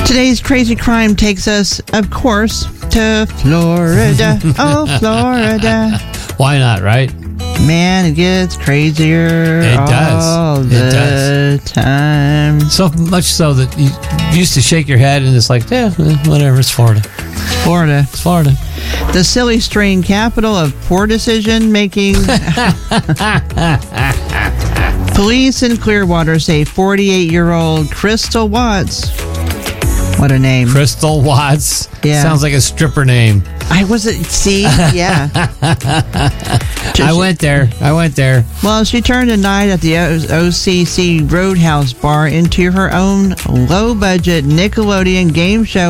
Today's crazy crime takes us, of course, to Florida. Oh, Florida. Why not, right? Man, it gets crazier It does. all It the does. time. So much so that you used to shake your head and it's like, yeah, whatever, it's Florida. Florida. It's Florida. The silly string capital of poor decision making. Police in Clearwater say 48-year-old Crystal Watts. What a name. Crystal Watts. Yeah. Sounds like a stripper name. I wasn't, see? Yeah. I went there. Well, she turned a night at the OCC Roadhouse Bar into her own low-budget Nickelodeon game show.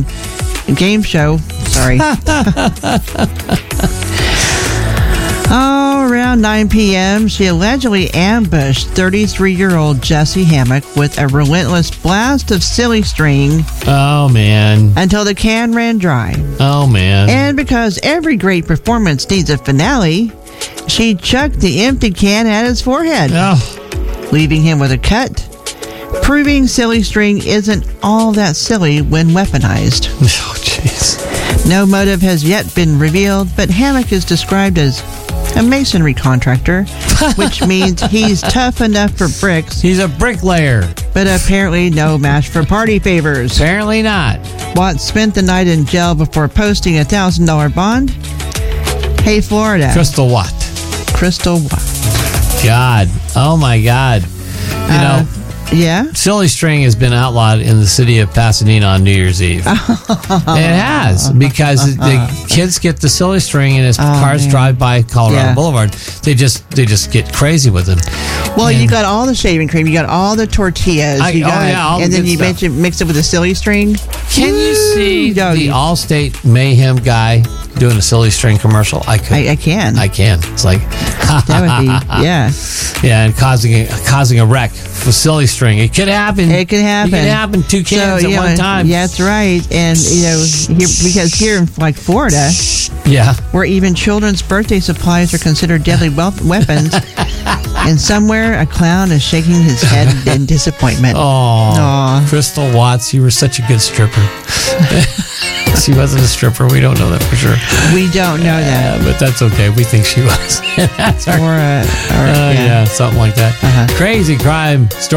Around 9 p.m., she allegedly ambushed 33-year-old Jesse Hammock with a relentless blast of silly string Oh, man. until the can ran dry. Oh, man. And because every great performance needs a finale, she chucked the empty can at his forehead, Oh, leaving him with a cut, proving silly string isn't all that silly when weaponized. oh, jeez. No motive has yet been revealed, but Hammock is described as a masonry contractor, which means he's tough enough for bricks, He's a bricklayer. but apparently no match for party favors. Apparently not. Watts spent the night in jail before posting a $1,000 bond. Hey, Florida. Crystal Watt. Crystal Watts. God. Oh, my God. You know, Yeah? silly string has been outlawed in the city of Pasadena on New Year's Eve. It has, because the kids get the silly string and as cars man. drive by Colorado Yeah. Boulevard, they just get crazy with them. Well, And- you got all the shaving cream, you got all the tortillas, all the and then good you stuff. mix it with a silly string. Can you see Woo, doggy. the Allstate Mayhem guy doing a silly string commercial? I could. I can. I can. It's like, That would be, yeah. yeah, and causing a wreck with silly string. It could happen. It could happen. It could happen. Two cans So, at you one know, time. Yeah, that's right. And, because here in like Florida, Yeah. where even children's birthday supplies are considered deadly weapons, and somewhere a clown is shaking his head in disappointment. Oh, Aw. Crystal Watts, you were such a good stripper. She wasn't a stripper. We don't know that for sure. We don't know that. But that's okay. We think she was. That's our, Or yeah, something like that. Uh-huh. Crazy crime story.